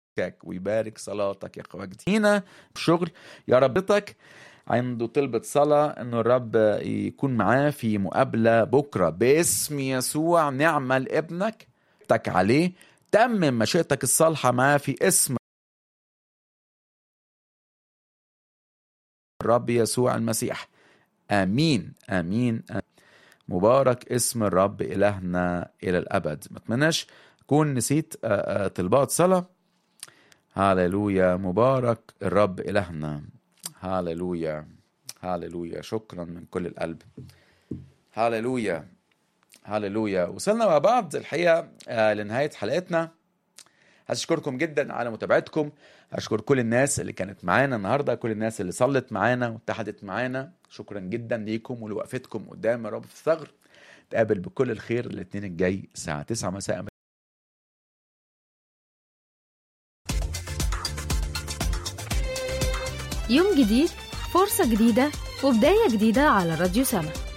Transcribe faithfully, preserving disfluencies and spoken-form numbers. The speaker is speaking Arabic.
ويبارك صلاتك يا اخوات. هنا بشغل يا ربطك عنده طلبة صلاة انه الرب يكون معاه في مقابلة بكرة باسم يسوع، نعمل ابنك تك عليه، تمم مشيئتك الصالحة معاه في اسم الرب يسوع المسيح. آمين آمين, آمين. مبارك اسم الرب إلهنا إلى الأبد. ما اتمناش أكون نسيت طلبات صلاة. هاليلويا، مبارك الرب إلهنا. هاليلويا هاليلويا، شكرا من كل القلب. هاليلويا هاليلويا. وصلنا مع بعض الحقيقة لنهاية حلقتنا. هشكركم جدا على متابعتكم. أشكر كل الناس اللي كانت معانا النهاردة، كل الناس اللي صلت معانا واتحدت معانا. شكرا جدا ليكم ولوقفتكم قدام الرب في الثغر. تقابل بكل الخير الاثنين الجاي الساعة تسعة مساء. يوم جديد، فرصة جديدة، وبداية جديدة على راديو سما.